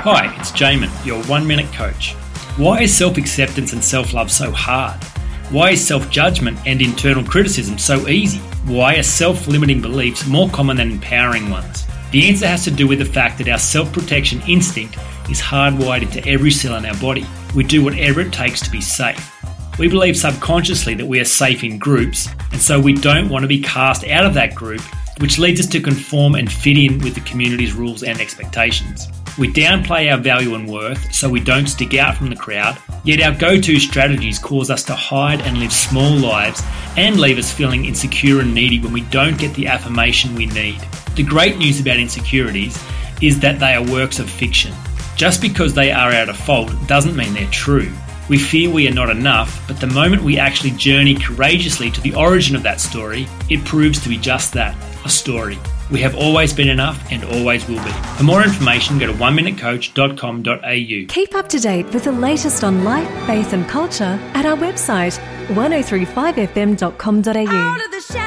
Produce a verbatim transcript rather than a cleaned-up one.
Hi, it's Jamin, your one-minute coach. Why is self-acceptance and self-love so hard? Why is self-judgment and internal criticism so easy? Why are self-limiting beliefs more common than empowering ones? The answer has to do with the fact that our self-protection instinct is hardwired into every cell in our body. We do whatever it takes to be safe. We believe subconsciously that we are safe in groups, and so we don't want to be cast out of that group, which leads us to conform and fit in with the community's rules and expectations. We downplay our value and worth so we don't stick out from the crowd, yet our go-to strategies cause us to hide and live small lives and leave us feeling insecure and needy when we don't get the affirmation we need. The great news about insecurities is that they are works of fiction. Just because they are our default doesn't mean they're true. We fear we are not enough, but the moment we actually journey courageously to the origin of that story, it proves to be just that, a story. We have always been enough and always will be. For more information, go to one minute coach dot com dot a u. Keep up to date with the latest on life, faith and culture at our website, ten thirty-five f m dot com dot a u.